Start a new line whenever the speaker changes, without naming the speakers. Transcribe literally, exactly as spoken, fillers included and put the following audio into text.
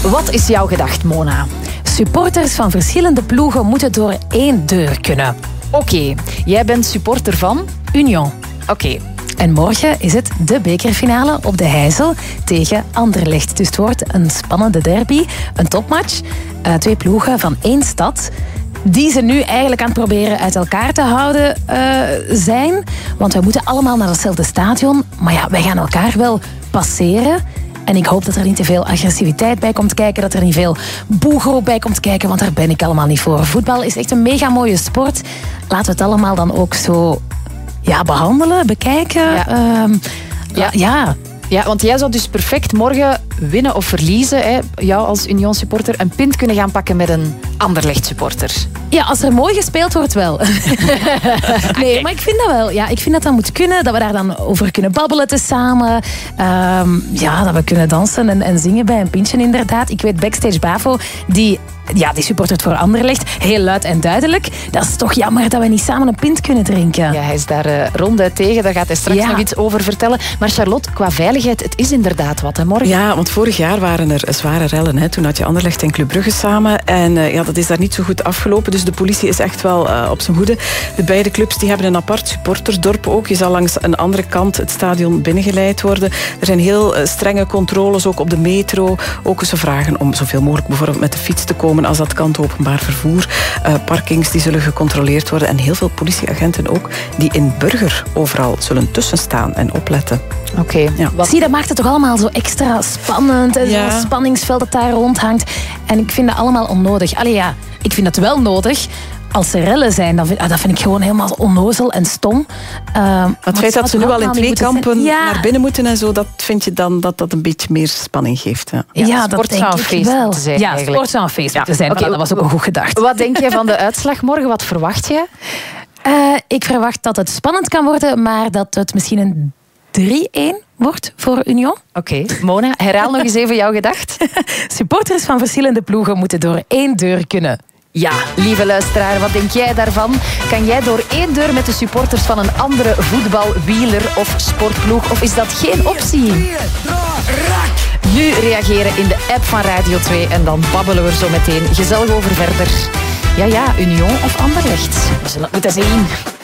Wat is jouw gedacht, Mona?
Supporters van verschillende ploegen moeten door één deur kunnen.
Oké, okay. Jij bent supporter van?
Union.
Oké. Okay.
En morgen is het de bekerfinale op de Heijzel tegen Anderlecht. Dus het wordt een spannende derby, een topmatch. Uh, twee ploegen van één stad die ze nu eigenlijk aan het proberen uit elkaar te houden uh, zijn. Want wij moeten allemaal naar hetzelfde stadion. Maar ja, wij gaan elkaar wel passeren. En ik hoop dat er niet te veel agressiviteit bij komt kijken. Dat er niet veel boegeroep bij komt kijken. Want daar ben ik allemaal niet voor. Voetbal is echt een mega mooie sport. Laten we het allemaal dan ook zo ja, behandelen, bekijken.
Ja.
Um,
ja.
ja.
Ja, want jij zou dus perfect morgen winnen of verliezen. Hè, jou als Union supporter een pint kunnen gaan pakken met een Anderlecht supporter.
Ja, als er mooi gespeeld wordt wel. Nee, maar ik vind dat wel. Ja, ik vind dat dat moet kunnen. Dat we daar dan over kunnen babbelen tezamen. Um, ja, dat we kunnen dansen en, en zingen bij een pintje inderdaad. Ik weet backstage Bavo, die... Ja, die supportert voor Anderlecht. Heel luid en duidelijk. Dat is toch jammer dat we niet samen een pint kunnen drinken.
Ja, hij is daar uh, ronduit tegen. Daar gaat hij straks ja. nog iets over vertellen. Maar Charlotte, qua veiligheid, het is inderdaad wat, hè, morgen?
Ja, want vorig jaar waren er zware rellen. Hè. Toen had je Anderlecht en Club Brugge samen. En uh, ja, dat is daar niet zo goed afgelopen. Dus de politie is echt wel uh, op zijn hoede. De beide clubs die hebben een apart supportersdorp ook. Je zal langs een andere kant het stadion binnengeleid worden. Er zijn heel uh, strenge controles, ook op de metro. Ook ze vragen om zoveel mogelijk bijvoorbeeld met de fiets te komen als dat kan, het openbaar vervoer. Uh, parkings die zullen gecontroleerd worden. En heel veel politieagenten ook, die in Burger overal zullen tussenstaan en opletten.
Oké. Okay.
Ja. Zie, dat maakt het toch allemaal zo extra spannend. En ja. Zo'n spanningsveld dat daar rondhangt. En ik vind dat allemaal onnodig. Allee ja, ik vind dat wel nodig. Als er rellen zijn, dan vind, ah, dat vind ik gewoon helemaal onnozel en stom. Uh,
het feit dat ze nu al in twee kampen
ja.
naar binnen moeten en zo, dat vind je dan dat dat een beetje meer spanning geeft. Ja,
ja, ja
sport
dat
zou een
denk
feest
ik wel.
moeten zijn.
Ja, sport zou een feest ja. moeten zijn. Okay. Dat was ook een goed gedacht.
Wat denk je van de uitslag morgen? Wat verwacht je?
Uh, ik verwacht dat het spannend kan worden, maar dat het misschien een drie-één wordt voor Union.
Oké, okay. Mona, herhaal nog eens even jouw gedacht.
Supporters van verschillende ploegen moeten door één deur kunnen.
Ja, lieve luisteraar, wat denk jij daarvan? Kan jij door één deur met de supporters van een andere voetbal, wieler of sportploeg? Of is dat geen optie? Nu reageren in de app van Radio twee en dan babbelen we er zo meteen gezellig over verder. Ja, ja, Union of Anderlecht. We zullen het moeten zien.